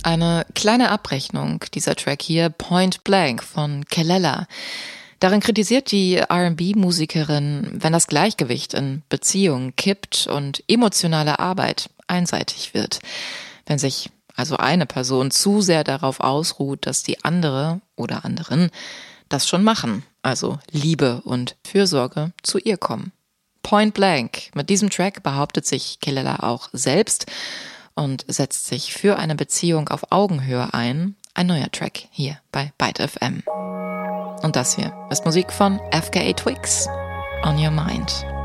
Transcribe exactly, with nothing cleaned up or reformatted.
Eine kleine Abrechnung, dieser Track hier, Point Blank von Kelela. Darin kritisiert die R and B-Musikerin, wenn das Gleichgewicht in Beziehungen kippt und emotionale Arbeit einseitig wird. Wenn sich also eine Person zu sehr darauf ausruht, dass die andere oder anderen das schon machen, also Liebe und Fürsorge zu ihr kommen. Point Blank. Mit diesem Track behauptet sich Kelela auch selbst und setzt sich für eine Beziehung auf Augenhöhe ein. Ein neuer Track hier bei Byte F M. Und das hier ist Musik von F K A Twigs. On Your Mind.